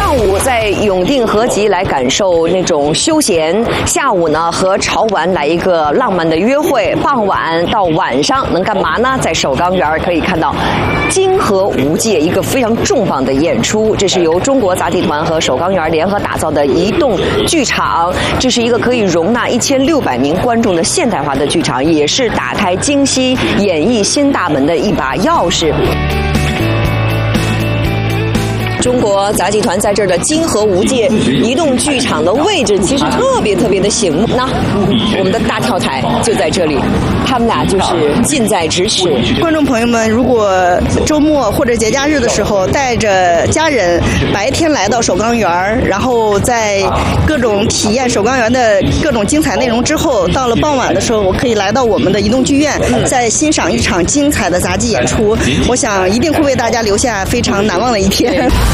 上午在永定合集来感受那种休闲，下午呢和潮玩来一个浪漫的约会，傍晚到晚上能干嘛呢？在首钢园可以看到金河无界一个非常重磅的演出，这是由中国杂技团和首钢园联合打造的移动剧场，这是一个可以容纳1600名观众的现代化的剧场，也是打开京西演艺新大门的一把钥匙。中国杂技团在这儿的金河无界移动剧场的位置其实特别的醒目。那我们的大跳台就在这里，他们俩就是近在咫尺。 观众朋友们，如果周末或者节假日的时候带着家人白天来到首钢园，然后在各种体验首钢园的各种精彩内容之后，到了傍晚的时候，我可以来到我们的移动剧院，再欣赏一场精彩的杂技演出，我想一定会为大家留下非常难忘的一天。